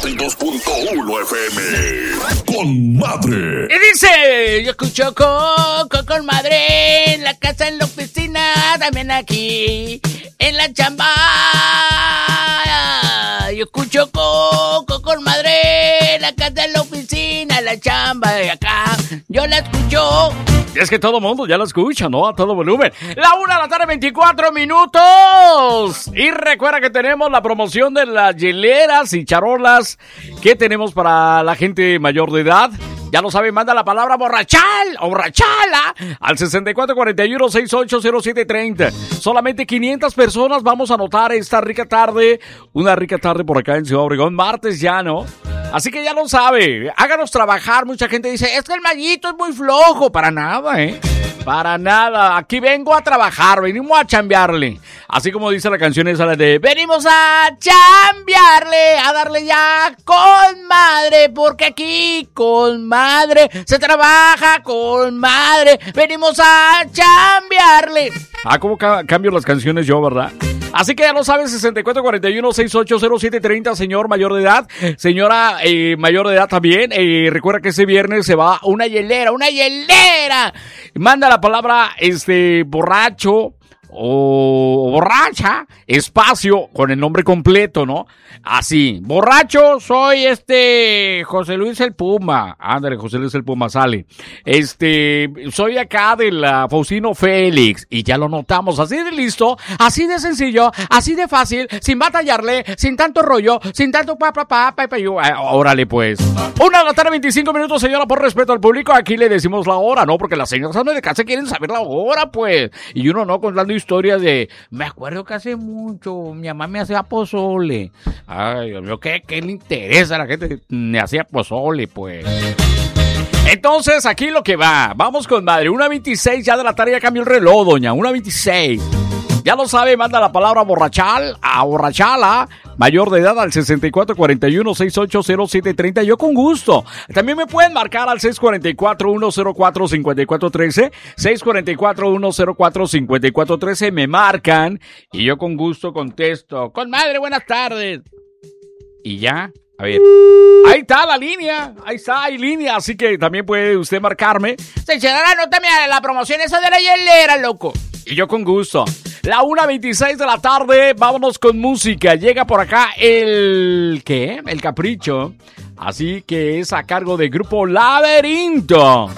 92.1 FM. Con madre. Y dice, yo escucho Coco con madre en la casa, en la oficina, también aquí en la chamba. Yo escucho Coco con madre en la casa, en la oficina, en la chamba, y acá yo la escucho. Y es que todo el mundo ya lo escucha, ¿no? A todo volumen. La 1 de la tarde, 24 minutos. Y recuerda que tenemos la promoción de las hieleras y charolas que tenemos para la gente mayor de edad. Ya lo saben, manda la palabra borrachal o borrachala al 6441-680730. Solamente 500 personas vamos a anotar esta rica tarde. Una rica tarde por acá en Ciudad Obregón. Martes ya, ¿no? Así que ya lo sabe. Háganos trabajar. Mucha gente dice, es que el Mayito es muy flojo. Para nada, ¿eh? Para nada. Aquí vengo a trabajar. Venimos a chambearle. Así como dice la canción esa de venimos a chambearle, a darle ya con madre, porque aquí con madre se trabaja con madre. Venimos a chambearle. ¿Cómo cambio las canciones yo, verdad? Así que ya lo sabes, 6441-680730, señor mayor de edad, señora mayor de edad también. Recuerda que ese viernes se va una hielera. Manda la palabra borracho o borracha, espacio, con el nombre completo, ¿no? Así, borracho, soy José Luis el Puma. Ándale, José Luis el Puma sale. Soy acá de la Faustino Félix. Y ya lo notamos, así de listo, así de sencillo, así de fácil, sin batallarle, sin tanto rollo, sin tanto órale pues. 1 de la tarde, 25 minutos, señora, por respeto al público, aquí le decimos la hora, ¿no? Porque las señoras de casa quieren saber la hora, pues. Y uno no contando historias de, me acuerdo que hace mucho mi mamá me hacía pozole. Ay, Dios mío, ¿qué le interesa a la gente? Me hacía pozole, pues. Entonces, aquí lo que va. Vamos con madre. 1:26 ya de la tarde, ya cambió el reloj, doña. 1:26. Ya lo sabe, manda la palabra borrachal a borrachala, mayor de edad al 6441-680730. Yo con gusto. También me pueden marcar al 644-104-5413. 644-104-5413. Me marcan y yo con gusto contesto. Con madre, buenas tardes. Y ya, a ver. Ahí está la línea. Ahí está, hay línea. Así que también puede usted marcarme. Señora, anótame la promoción esa de la hielera, loco. Y yo con gusto. La 1:26 de la tarde, vámonos con música. Llega por acá el Capricho. Así que es a cargo del grupo Laberinto.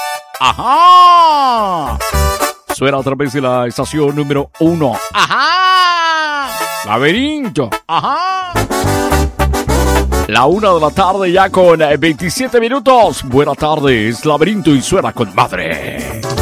¡Ajá! Suena otra vez en la estación número 1. ¡Ajá! Laberinto. ¡Ajá! La 1 de la tarde ya con 27 minutos. Buenas tardes, Laberinto, y suena con madre.